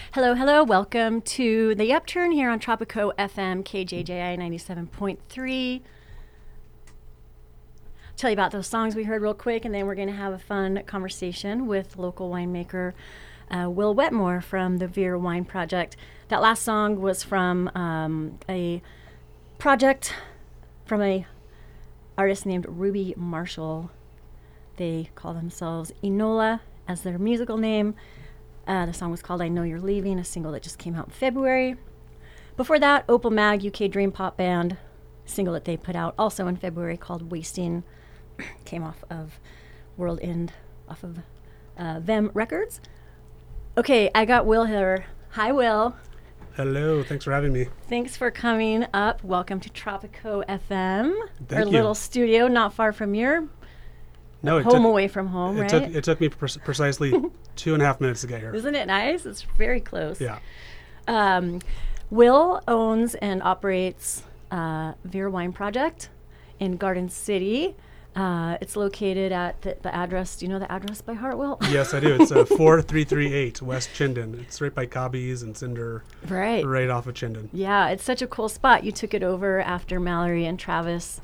Hello, hello. Welcome to the Upturn here on Tropico FM, KJJI 97.3. Tell you about those songs we heard real quick, and then we're going to have a fun conversation with local winemaker Will Wetmore from the Veer Wine Project. That last song was from a project from a artist named Ruby Marshall. They call themselves Enola as their musical name. The song was called I Know You're Leaving, a single that just came out in February. Before that, Opal Mag, UK dream pop band, single that they put out also in February called Wasting, came off of World End, off of Vem Records. Okay, I got Will here. Hi, Will. Hello, thanks for having me. Thanks for coming up. Welcome to Tropico FM, our you. little studio not far from your home away from home, right? It took me precisely 2.5 minutes to get here. Isn't it nice? It's very close. Yeah. Will owns and operates Veer Wine Project in Garden City. It's located at the address. Do you know the address by heart, Will? Yes, I do. It's 4338 West Chinden. It's right by Cobbies and Cinder. Right off of Chinden. Yeah, it's such a cool spot. You took it over after Mallory and Travis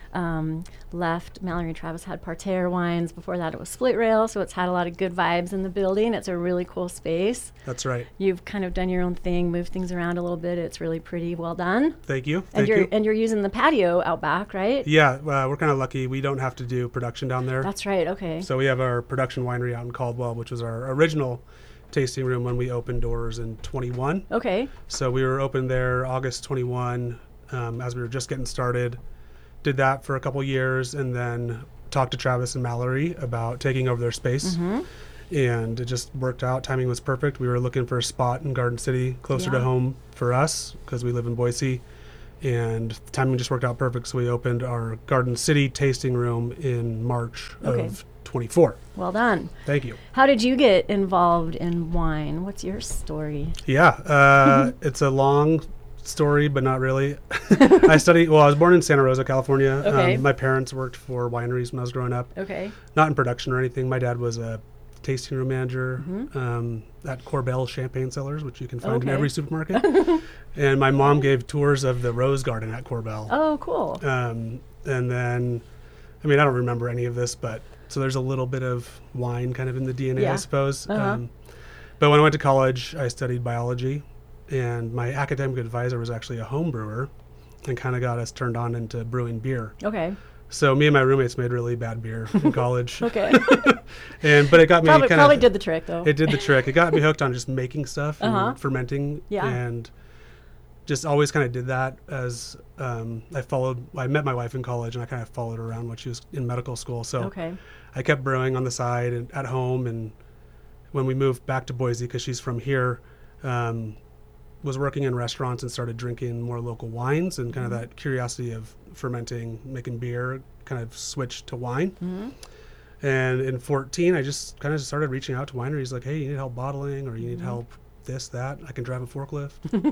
left. Mallory and Travis had Parterre wines. Before that, it was Split Rail, so it's had a lot of good vibes in the building. It's a really cool space. That's right. You've kind of done your own thing, moved things around a little bit. It's really pretty well done. Thank you. And you're using the patio out back, right? Yeah, we're kind of lucky. We don't have to do production down there. That's right. Okay. So we have our production winery out in Caldwell, which was our original tasting room when we opened doors in 21. Okay. So we were open there August 21 as we were just getting started. Did that for a couple years and then talked to Travis and Mallory about taking over their space. Mm-hmm. And it just worked out. Timing was perfect. We were looking for a spot in Garden City closer to home for us because we live in Boise. And the timing just worked out perfect. So we opened our Garden City tasting room in March of 24. Well done. Thank you. How did you get involved in wine? What's your story? Yeah, it's a long story, but not really. I was born in Santa Rosa, California. Okay. My parents worked for wineries when I was growing up. Okay. Not in production or anything. My dad was a tasting room manager at Corbel Champagne Cellars, which you can find in every supermarket. And my mom gave tours of the Rose Garden at Corbel. Oh, cool. And then, I don't remember any of this, but so there's a little bit of wine kind of in the DNA, I suppose. Uh-huh. But when I went to college, I studied biology. And my academic advisor was actually a home brewer and kind of got us turned on into brewing beer. Okay. So me and my roommates made really bad beer in college. Okay. But it got me probably did the trick, though. It did the trick. It got me hooked on just making stuff and fermenting. Yeah. And just always kind of did that as I met my wife in college and I kind of followed her around when she was in medical school. So I kept brewing on the side and at home. And when we moved back to Boise, because she's from here, was working in restaurants and started drinking more local wines, and kind of that curiosity of fermenting, making beer kind of switched to wine. Mm-hmm. And in 14, I just kind of started reaching out to wineries like, hey, you need help bottling or you need help this, that. I can drive a forklift,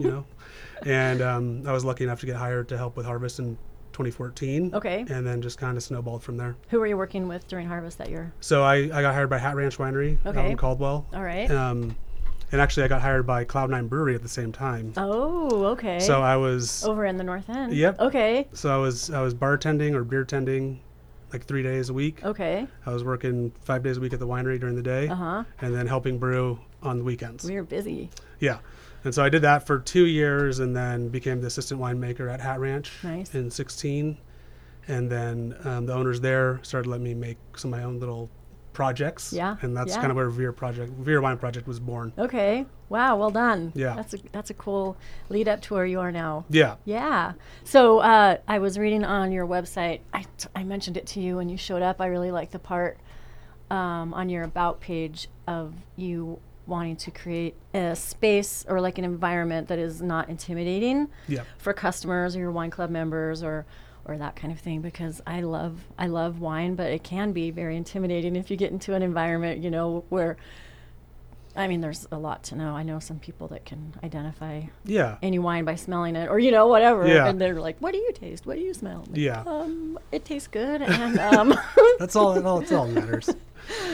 And I was lucky enough to get hired to help with Harvest in 2014. Okay. And then just kind of snowballed from there. Who were you working with during Harvest that year? So I got hired by Hat Ranch Winery out in Caldwell. All right. And actually, I got hired by Cloud9 Brewery at the same time. Oh, okay. So I was over in the North End. Yep. Okay. So I was bartending or beer tending, like 3 days a week. Okay. I was working 5 days a week at the winery during the day, and then helping brew on the weekends. We were busy. Yeah, and so I did that for 2 years, and then became the assistant winemaker at Hat Ranch. Nice. In 16, and then the owners there started letting me make some of my own little projects. Yeah. And that's kind of where Veer Wine Project was born. Okay. Wow. Well done. Yeah. That's a cool lead up to where you are now. Yeah. Yeah. So I was reading on your website. I mentioned it to you when you showed up. I really like the part on your about page of you wanting to create a space or like an environment that is not intimidating for customers or your wine club members or that kind of thing, because I love wine, but it can be very intimidating if you get into an environment, where, there's a lot to know. I know some people that can identify any wine by smelling it or, whatever. Yeah. And they're like, what do you taste? What do you smell? Yeah. It tastes good. And that's all that matters.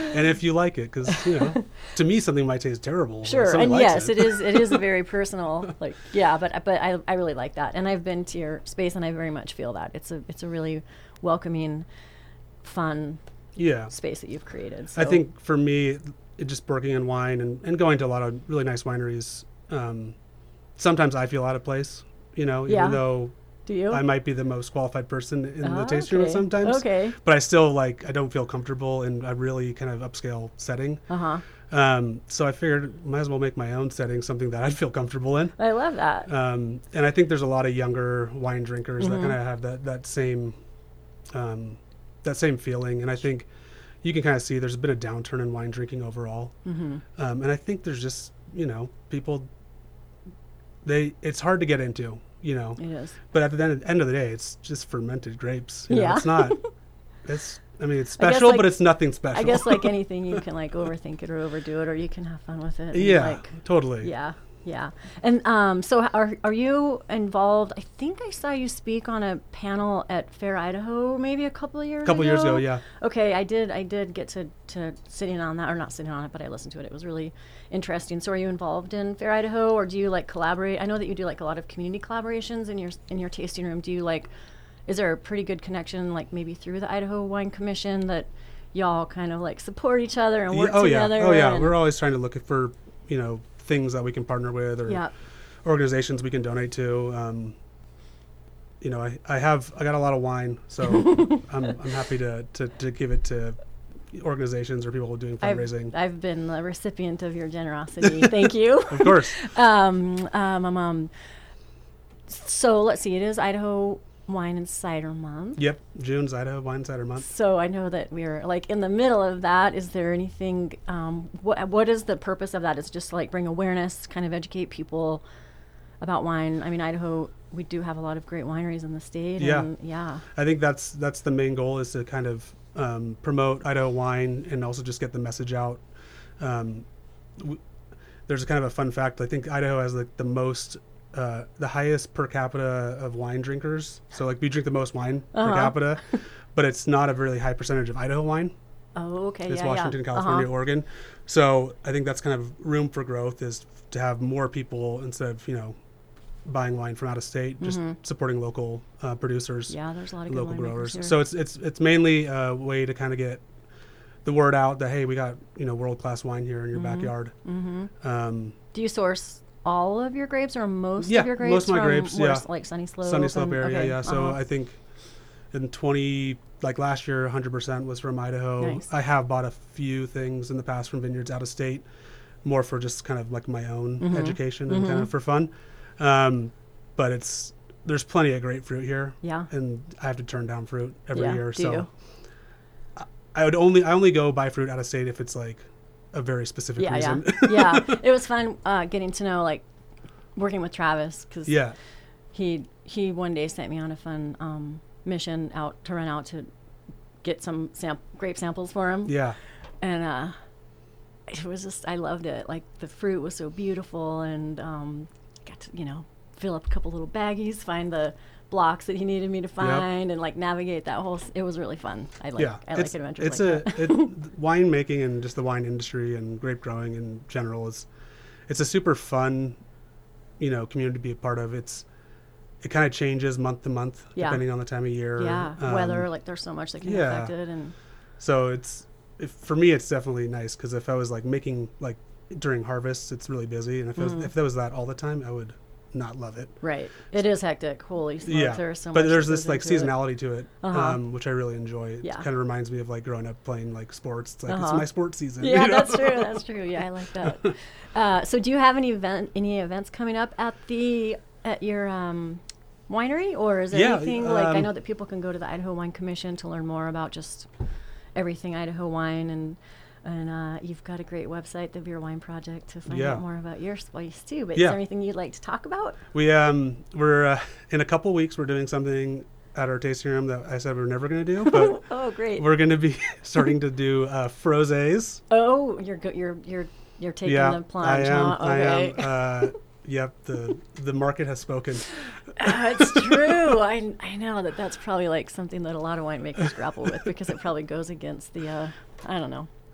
and if you like it, because to me something might taste terrible. Sure, and yes, it is a very personal, like, yeah, but I really like that, and I've been to your space, and I very much feel that it's a really welcoming, fun space that you've created. So. I think for me, just working in wine and going to a lot of really nice wineries, sometimes I feel out of place, even though I might be the most qualified person in the tasting room sometimes. Okay. But I still I don't feel comfortable in a really kind of upscale setting. So I figured might as well make my own setting something that I'd feel comfortable in. I love that. And I think there's a lot of younger wine drinkers that kind of have that same feeling. And I think you can kind of see there's been a downturn in wine drinking overall. And I think there's just, people, it's hard to get into. It is. But at the end of the day, it's just fermented grapes. It's not. It's special, but it's nothing special. I guess like anything, you can overthink it or overdo it, or you can have fun with it. Yeah, totally. Yeah. And so are you involved? I think I saw you speak on a panel at Fair Idaho maybe a couple of years ago, yeah. Okay, I did get to sit in on that, or not sitting on it, but I listened to it. It was really interesting. So are you involved in Fair Idaho, or do you collaborate? I know that you do a lot of community collaborations in your tasting room. Do you is there a pretty good connection maybe through the Idaho Wine Commission that y'all kind of support each other and work together? Oh yeah, we're always trying to look for things that we can partner with or organizations we can donate to. I got a lot of wine, so I'm happy to give it to organizations or people doing fundraising. I've been the recipient of your generosity. Thank you. Of course. So let's see. It is Idaho Wine and Cider Month. Yep, June's Idaho Wine and Cider Month. So I know that we're in the middle of that. Is there anything? What is the purpose of that? Is just bring awareness, kind of educate people about wine. I mean, Idaho, we do have a lot of great wineries in the state. Yeah, and I think that's the main goal, is to kind of promote Idaho wine and also just get the message out. There's kind of a fun fact. I think Idaho has the most. The highest per capita of wine drinkers. So we drink the most wine per capita, but it's not a really high percentage of Idaho wine. Oh, okay. It's Washington, California, Oregon. So I think that's kind of room for growth, is to have more people, instead of, buying wine from out of state, just supporting local producers. Yeah, there's a lot of local growers. Here. So it's mainly a way to kind of get the word out that, hey, we got, world-class wine here in your backyard. Do you source all of your grapes or most of your grapes? Most of my grapes, Sunny Slope. Sunny Slope area, yeah. So I think in last year, 100% was from Idaho. Nice. I have bought a few things in the past from vineyards out of state, more for just kind of my own education and kind of for fun. But there's plenty of grapefruit here. Yeah. And I have to turn down fruit every year. Do you? I only go buy fruit out of state if it's a very specific reason. Yeah. It was fun getting to know, working with Travis, because he one day sent me on a fun mission to run out to get some grape samples for him. Yeah. And it was just, I loved it. The fruit was so beautiful, and got to, fill up a couple little baggies, find the blocks that he needed me to find, and navigate that whole. It was really fun. I like adventures wine making and just the wine industry and grape growing in general it's a super fun, community to be a part of. It kind of changes month to month depending on the time of year. Yeah, weather. There's so much that can affect it, and so for me it's definitely nice, because if I was making during harvest, it's really busy, and if there was that all the time, I would not love it. Right. It is hectic. Holy smokes. Yeah. There's so but much there's this seasonality to it, which I really enjoy. It kind of reminds me of growing up playing sports. It's it's my sports season. Yeah, that's true. That's true. Yeah, I like that. So do you have any events coming up at your winery, or is there anything I know that people can go to the Idaho Wine Commission to learn more about just everything Idaho wine, and you've got a great website, the Veer Wine Project, to find out more about your spice too. But is there anything you'd like to talk about? We're in a couple weeks we're doing something at our tasting room that I said we were never going to do, but oh, great! We're going to be starting to do frosés. Oh, you're taking the plunge. I am. Yep, the market has spoken. It's true. I know that's probably something that a lot of winemakers grapple with, because it probably goes against the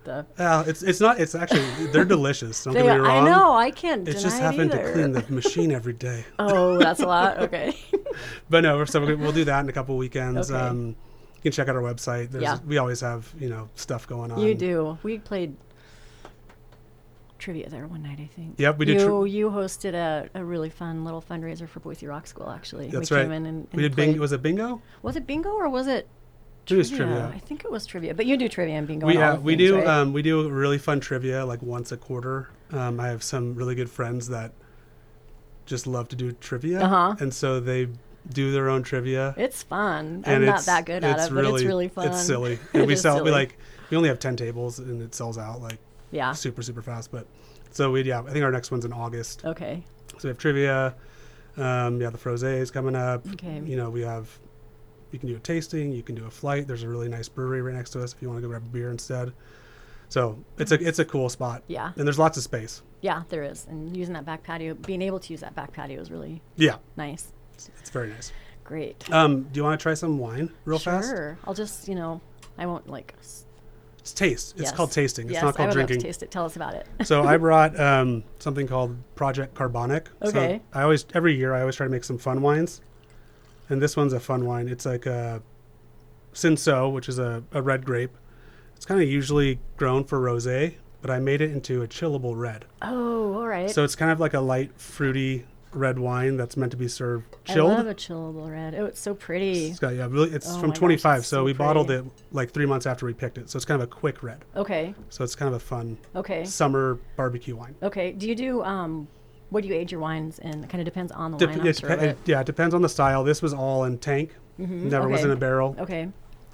the. It's not. It's actually they're delicious. Don't get me wrong. I know. I can't deny it's just having either. to clean the machine every day. Oh, that's a lot. Okay. But no, so we'll do that in a couple of weekends. Okay. You can check out our website. We always have stuff going on. You do. We played trivia there one night, I think. Yep, we did. You hosted a really fun little fundraiser for Boise Rock School. Actually, that's we right. Came in and we did bingo. Was it bingo? Was it bingo or was it? It was trivia. I think it was trivia, but you do trivia and bingo. We things, do. Right? We do really fun trivia like once a quarter. I have some really good friends that just love to do trivia, and so they do their own trivia. It's fun. I'm not that good at it, but it's really fun. It's silly. And we only have 10 tables, and it sells out super super fast. But so I think our next one's in August. Okay. So we have trivia. The Frosé is coming up. Okay. You can do a tasting. You can do a flight. There's a really nice brewery right next to us if you want to go grab a beer instead. So it's a cool spot. Yeah. And there's lots of space. Yeah, there is. And using that back patio, being able to use that back patio is really nice. It's very nice. Great. Do you want to try some wine real fast? Sure. I'll just, I won't It's taste. It's called tasting. It's not called I would drinking. Love to taste it. Tell us about it. So I brought something called Project Carbonic. Okay. So every year I always try to make some fun wines. And this one's a fun wine. It's like a Cinsault, which is a red grape. It's kind of usually grown for rosé, but I made it into a chillable red. Oh, all right. So it's kind of like a light, fruity red wine that's meant to be served chilled. I love a chillable red. Oh, it's so pretty. It's from 25, so we bottled it like 3 months after we picked it. So it's kind of a quick red. Okay. So it's kind of a fun summer barbecue wine. Okay. Do you do what do you age your wines in? It kind of depends on the wine. It depends on the style. This was all in tank. Never was in a barrel. Okay.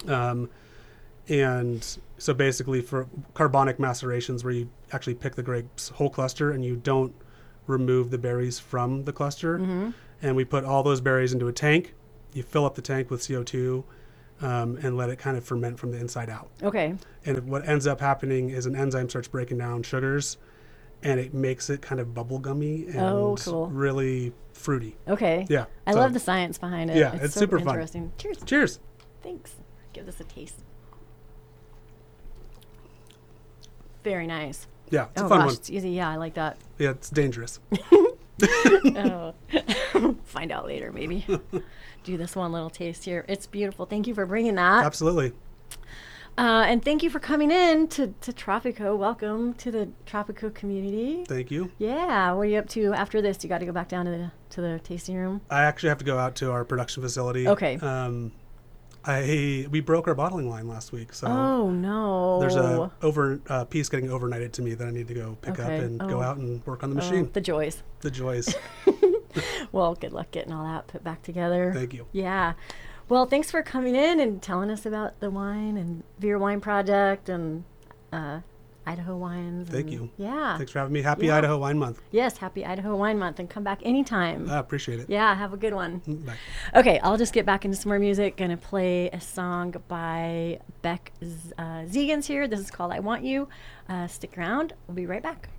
And so basically for carbonic macerations where you actually pick the grapes whole cluster and you don't remove the berries from the cluster. And we put all those berries into a tank. You fill up the tank with CO2 and let it kind of ferment from the inside out. Okay. And what ends up happening is an enzyme starts breaking down sugars and it makes it kind of bubble gummy and really fruity. Okay. Yeah. I love the science behind it. Yeah, it's super interesting. Fun. Cheers. Cheers. Thanks. Give this a taste. Very nice. Yeah, it's a fun one. It's easy. Yeah, I like that. Yeah, it's dangerous. Find out later, maybe. Do this one little taste here. It's beautiful. Thank you for bringing that. Absolutely. And thank you for coming in to Tropico. Welcome to the Tropico community. Thank you. Yeah. What are you up to after this? You got to go back down to the tasting room? I actually have to go out to our production facility. Okay. We broke our bottling line last week, so oh no, there's a piece getting overnighted to me that I need to go pick up and go out and work on the machine. The joys. Well, good luck getting all that put back together. Thank you. Yeah. Well, thanks for coming in and telling us about the wine and Veer Wine Project and Idaho wines. Thank you. Yeah. Thanks for having me. Happy Idaho Wine Month. Yes, happy Idaho Wine Month, and come back anytime. I appreciate it. Yeah, have a good one. Bye. Okay, I'll just get back into some more music. Gonna play a song by Beck Zegans here. This is called I Want You. Stick around. We'll be right back.